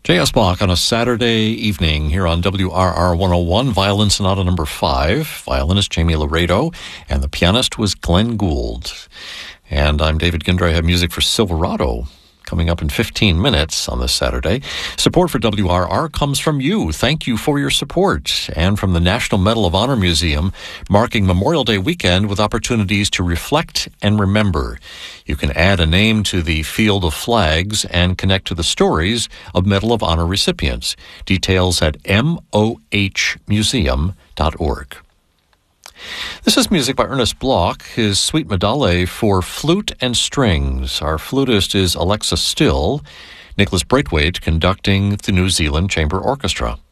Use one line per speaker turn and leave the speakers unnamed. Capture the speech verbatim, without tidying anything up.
J S. Bach on a Saturday evening here on W R R one oh one, Violin Sonata number five. Violinist Jamie Laredo, and the pianist was Glenn Gould. And I'm David Gindre. I have music for Silverado coming up in fifteen minutes on this Saturday. Support for W R R comes from you. Thank you for your support. And from the National Medal of Honor Museum, marking Memorial Day weekend with opportunities to reflect and remember. You can add a name to the field of flags and connect to the stories of Medal of Honor recipients. Details at m o h museum dot org. This is music by Ernest Bloch, his Suite Medaille for flute and strings. Our flutist is Alexa Still, Nicholas Braithwaite conducting the New Zealand Chamber Orchestra.